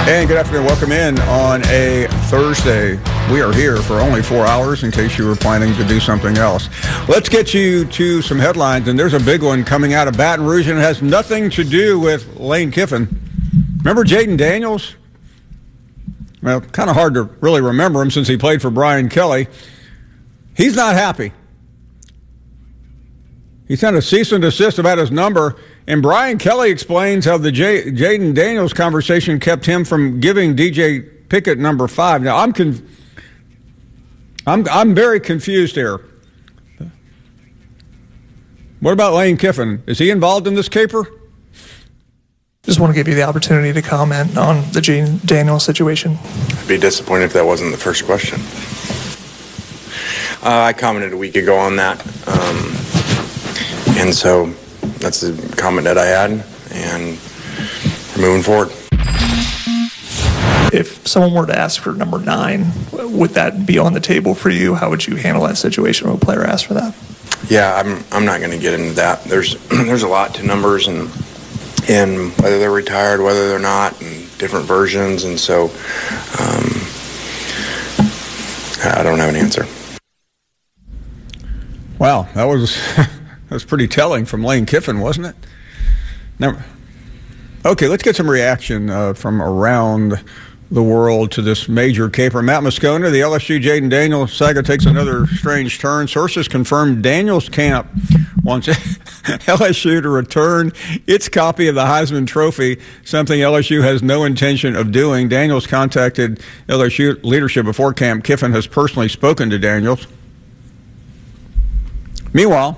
And good afternoon. Welcome in on a Thursday. We are here for only 4 hours in case you were planning to do something else. Let's get you to some headlines, and there's a big one coming out of Baton Rouge, and it has nothing to do with Lane Kiffin. Remember Jaden Daniels? Well, kind of hard to really remember him since he played for Brian Kelly. He's not happy. He sent a cease and desist about his number, and Brian Kelly explains how the Jaden Daniels conversation kept him from giving DJ Pickett number 5. Now, I'm very confused here. What about Lane Kiffin? Is he involved in this caper? Just want to give you the opportunity to comment on the Jaden Daniels situation. I'd be disappointed if that wasn't the first question. I commented a week ago on that. And so that's the comment that I had, and we're moving forward. If someone were to ask for number 9, would that be on the table for you? How would you handle that situation when a player asks for that? Yeah, I'm not going to get into that. There's a lot to numbers and whether they're retired, whether they're not, and different versions, and so I don't have an answer. Wow, that was pretty telling from Lane Kiffin, wasn't it? Now, okay, let's get some reaction from around the world to this major caper. Matt Moscona, the LSU Jaden Daniels saga takes another strange turn. Sources confirmed Daniels' camp wants LSU to return its copy of the Heisman Trophy, something LSU has no intention of doing. Daniels contacted LSU leadership before camp. Kiffin has personally spoken to Daniels. Meanwhile,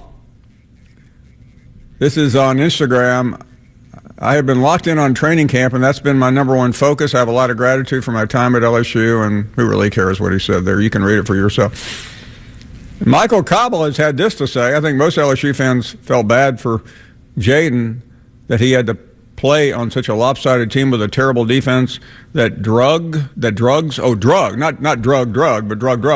this is on Instagram. I have been locked in on training camp, and that's been my number one focus. I have a lot of gratitude for my time at LSU, and who really cares what he said there? You can read it for yourself. Michael Cobble has had this to say. I think most LSU fans felt bad for Jaden that he had to play on such a lopsided team with a terrible defense that drug, not drug, but drug.